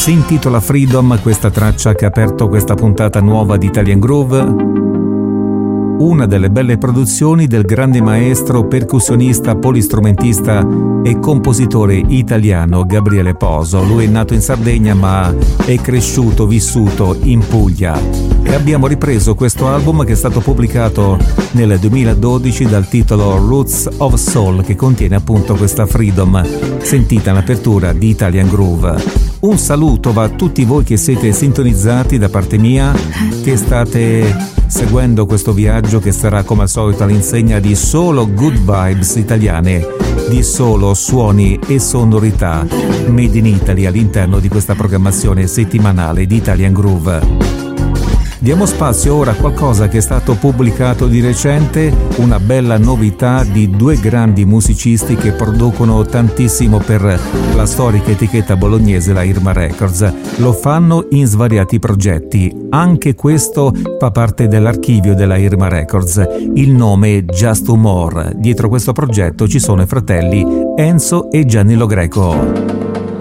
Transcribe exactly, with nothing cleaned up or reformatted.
Si intitola Freedom, questa traccia che ha aperto questa puntata nuova di Italian Groove. Una delle belle produzioni del grande maestro, percussionista, polistrumentista e compositore italiano Gabriele Poso. Lui è nato in Sardegna ma è cresciuto, vissuto in Puglia. E abbiamo ripreso questo album che è stato pubblicato nel duemiladodici dal titolo Roots of Soul, che contiene appunto questa Freedom, sentita in apertura di Italian Groove. Un saluto va a tutti voi che siete sintonizzati da parte mia, che state seguendo questo viaggio che sarà come al solito all'insegna di solo good vibes italiane, di solo suoni e sonorità made in Italy all'interno di questa programmazione settimanale di Italian Groove. Diamo spazio ora a qualcosa che è stato pubblicato di recente, una bella novità di due grandi musicisti che producono tantissimo per la storica etichetta bolognese, la Irma Records. Lo fanno in svariati progetti. Anche questo fa parte dell'archivio della Irma Records. Il nome è Just Humor. Dietro questo progetto ci sono i fratelli Enzo e Gianni Lo Greco.